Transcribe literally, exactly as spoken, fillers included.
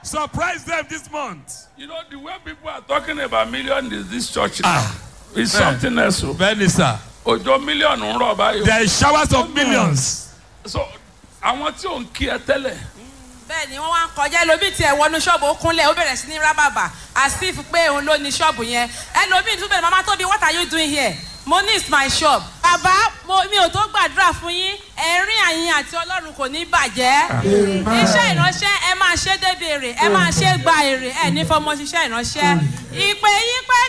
Surprise them this month. You know, the way people are talking about million in this church now is something else. Very sir. Ojo million ń rọ̀ báyìí. There is showers of millions. So, àwọn tí ò ń kí ẹ tẹ́lẹ̀. Bẹ́ẹ̀ni wọ́n wá ń kọjá ẹlòmíì tí ẹ wọnú ṣọ́ọ̀bù ó kúnlẹ̀ ó bẹ̀rẹ̀ sí ní rábàbà as if pé òun ló ní ṣọ́ọ̀bù yẹn. Ẹlòmíì tún bẹ̀rẹ̀ mama Tóbi, what are you doing here? Money is my shop. Bàbá mi ò tó gbàdúrà fún yín, ẹ̀rín àyìn àti Ọlọ́run kò ní bàjẹ́. Iṣẹ́ ìránṣẹ́ ẹ máa ṣe débi èrè, ẹ máa ṣe gba èrè, ẹ ní fọmọ ṣiṣẹ́ ìránṣẹ́. Ìpè yín pé